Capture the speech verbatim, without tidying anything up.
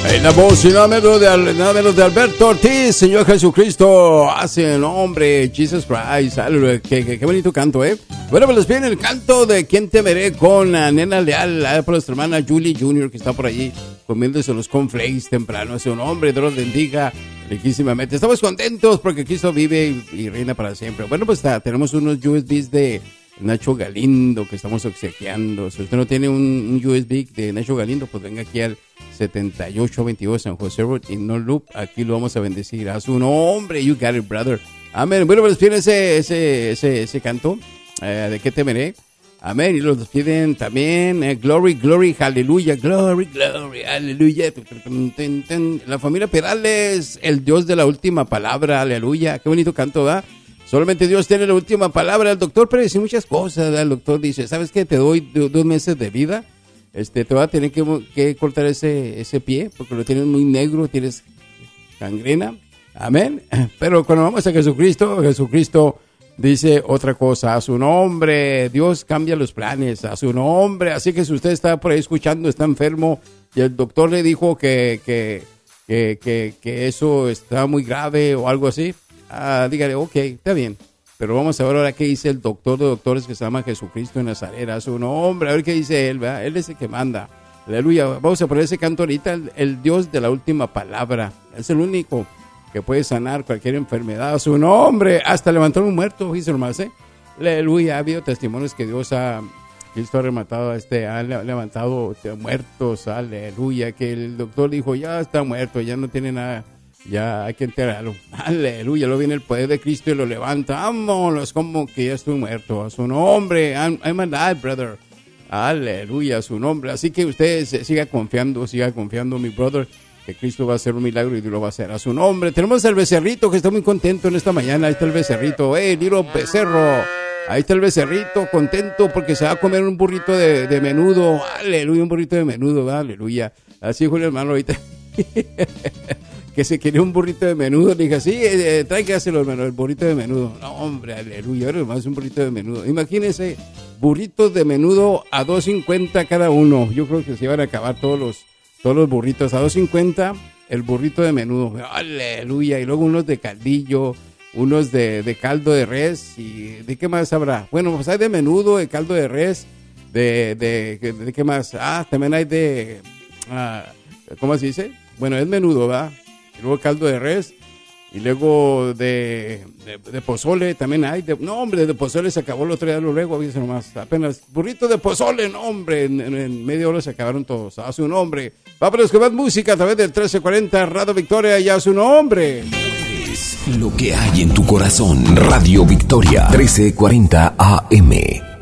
En la voz y nada menos de, nada menos de Alberto Ortiz, Señor Jesucristo, hace nombre, Jesus Christ, aleluya, qué, qué, qué bonito canto, ¿eh? Bueno, pues les piden el canto de ¿Quién temeré? Con la Nena Leal, a por nuestra hermana Julie junior que está por allí comiéndose los cornflakes temprano, hace un hombre, Dios los bendiga riquísimamente. Estamos contentos porque Cristo vive y, y reina para siempre. Bueno, pues está, tenemos unos U S Bs de Nacho Galindo que estamos obsequiando. Si usted no tiene un, un U S B de Nacho Galindo, pues venga aquí al setenta y ocho veintidós San José Road y No Loop. Aquí lo vamos a bendecir a su nombre. You got it, brother. Amén. Bueno, pues tiene ese, ese, ese, ese canto. Eh, ¿De qué temeré? Amén. Y los piden también. Eh, glory, glory, aleluya. Glory, glory, aleluya. La familia Perales, el Dios de la última palabra. Aleluya. Qué bonito canto, ¿verdad? Solamente Dios tiene la última palabra. El doctor predice muchas cosas, ¿verdad? El doctor dice, ¿sabes qué? Te doy dos meses de vida. Este, te va a tener que, que cortar ese, ese pie porque lo tienes muy negro, tienes gangrena. Amén. Pero cuando vamos a Jesucristo, Jesucristo dice otra cosa. A su nombre, Dios cambia los planes. A su nombre. Así que si usted está por ahí escuchando, está enfermo y el doctor le dijo que, que, que, que, que eso está muy grave o algo así, ah, dígale, ok, está bien. Pero vamos a ver ahora qué dice el doctor de doctores que se llama Jesucristo de Nazaret, a su nombre, a ver qué dice él, ¿verdad? Él es el que manda. Aleluya. Vamos a poner ese canto ahorita, el, el Dios de la última palabra. Es el único que puede sanar cualquier enfermedad, a su nombre. Hasta levantó un muerto, dice nomás, ¿eh? Aleluya. Ha habido testimonios que Dios ha, Cristo ha rematado, este, ha levantado muertos, aleluya. Que el doctor dijo, ya está muerto, ya no tiene nada. Ya hay que enterarlo. Aleluya. Luego viene el poder de Cristo y lo levanta. Vámonos, como que ya estoy muerto. A su nombre. I'm, I'm alive, brother. Aleluya, a su nombre. Así que usted siga confiando, siga confiando, mi brother, que Cristo va a hacer un milagro y lo va a hacer a su nombre. Tenemos al becerrito que está muy contento en esta mañana. Ahí está el becerrito. ¡Eh, Lilo Becerro! Ahí está el becerrito contento porque se va a comer un burrito de, de menudo. Aleluya, un burrito de menudo. Aleluya. Así dijo el hermano ahorita. Que se quería un burrito de menudo. Le dije, sí, eh, tráigaselo, hermano, el burrito de menudo. No, hombre, aleluya, ahora hermano, es un burrito de menudo. Imagínense, burritos de menudo a dos cincuenta cada uno. Yo creo que se iban a acabar todos los, todos los burritos. A dos cincuenta el burrito de menudo. Aleluya. Y luego unos de caldillo, unos de, de caldo de res. ¿Y de qué más habrá? Bueno, pues hay de menudo, de caldo de res, de, de, de, de qué más. Ah, también hay de, ah, ¿cómo se dice? Bueno, es menudo, ¿verdad? Y luego caldo de res, y luego de, de, de pozole también hay. De, no, hombre, de pozole se acabó el otro día, luego, dice nomás, apenas, burrito de pozole, no, hombre, en, en, en media hora se acabaron todos, a su nombre. Vamos a escuchar música a través del trece cuarenta Radio Victoria y a su nombre. Es lo que hay en tu corazón, Radio Victoria, trece cuarenta A M.